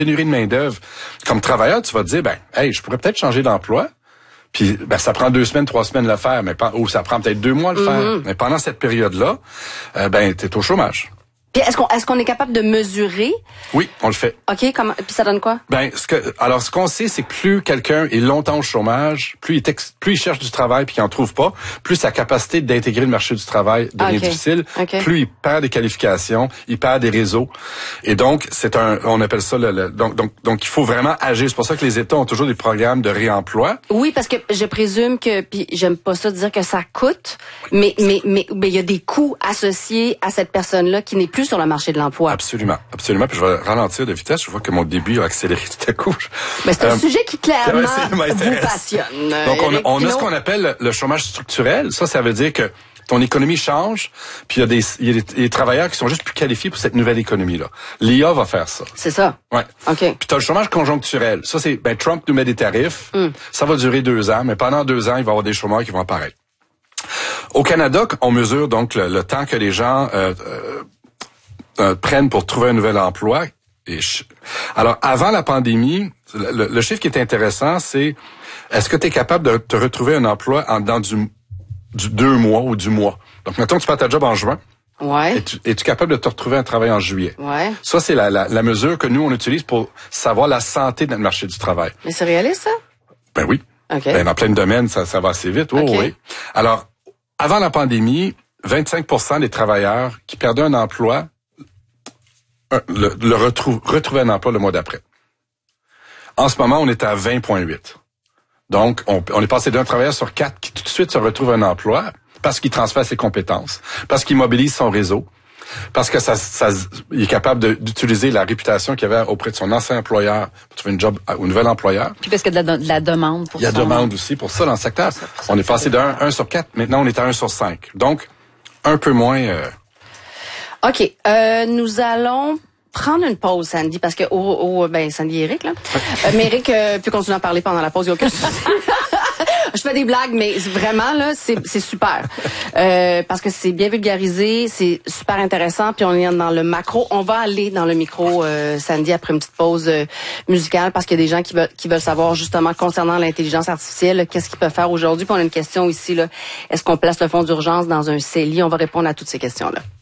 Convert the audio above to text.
pénurie de main-d'œuvre. Comme travailleur, tu vas te dire, hey, je pourrais peut-être changer d'emploi. Puis, ça prend 2 semaines, 3 semaines de le faire, ou ça prend peut-être 2 mois de le faire. Mais pendant cette période-là, t'es au chômage. Puis est-ce qu'on est capable de mesurer? Oui, on le fait. OK, puis ça donne quoi? Ce qu'on sait, c'est que plus quelqu'un est longtemps au chômage, plus il cherche du travail puis qu'il en trouve pas, plus sa capacité d'intégrer le marché du travail devient difficile, plus il perd des qualifications, il perd des réseaux. Et donc, on appelle ça donc il faut vraiment agir. C'est pour ça que les États ont toujours des programmes de réemploi. Oui, parce que je présume que, puis j'aime pas ça dire que ça coûte, mais il y a des coûts associés à cette personne-là qui n'est plus sur le marché de l'emploi. Absolument. Puis je vais ralentir de vitesse. Je vois que mon début a accéléré tout à coup. Mais c'est un sujet qui clairement vous passionne. Donc on a ce qu'on appelle le chômage structurel. Ça veut dire que ton économie change, puis il y a des travailleurs qui sont juste plus qualifiés pour cette nouvelle économie-là. L'IA va faire ça. C'est ça? Ouais. OK. Puis t'as le chômage conjoncturel. Ça, c'est, Trump nous met des tarifs. Ça va durer 2 ans, mais pendant 2 ans, il va y avoir des chômeurs qui vont apparaître. Au Canada, on mesure donc le temps que les gens prennent pour trouver un nouvel emploi. Alors, avant la pandémie, le chiffre qui est intéressant, c'est est-ce que tu es capable de te retrouver un emploi dans du 2 mois ou du mois? Donc, mettons que tu perds ta job en juin. Ouais. Es-tu capable de te retrouver un travail en juillet? Ouais. Ça, c'est la mesure que nous, on utilise pour savoir la santé de notre marché du travail. Mais c'est réaliste, ça? Ben oui. OK. Dans plein de domaines, ça va assez vite. Okay. Oui. Alors, avant la pandémie, 25% des travailleurs qui perdaient un emploi retrouvaient un emploi le mois d'après. En ce moment, on est à 20,8. Donc, on est passé d'un travailleur sur 4 qui tout de suite se retrouve un emploi parce qu'il transfère ses compétences, parce qu'il mobilise son réseau, parce que il est capable d'utiliser la réputation qu'il avait auprès de son ancien employeur pour trouver un job au nouvel employeur. Puis parce qu'il y a de la demande pour ça. Il y a demande aussi pour ça dans le secteur. On est passé d'un 1 sur 4, maintenant on est à 1 sur 5. Donc, un peu moins... OK. Nous allons prendre une pause, Sandy, parce que Sandy et Eric, là. Mais Eric peut continuer à parler pendant la pause, il n'y a aucun souci. Je fais des blagues, mais vraiment, là, c'est super. Parce que c'est bien vulgarisé, c'est super intéressant, puis on est dans le macro. On va aller dans le micro, Sandy, après une petite pause musicale, parce qu'il y a des gens qui veulent savoir, justement, concernant l'intelligence artificielle, qu'est-ce qu'ils peuvent faire aujourd'hui. Puis on a une question ici, là. Est-ce qu'on place le fonds d'urgence dans un CELI? On va répondre à toutes ces questions-là.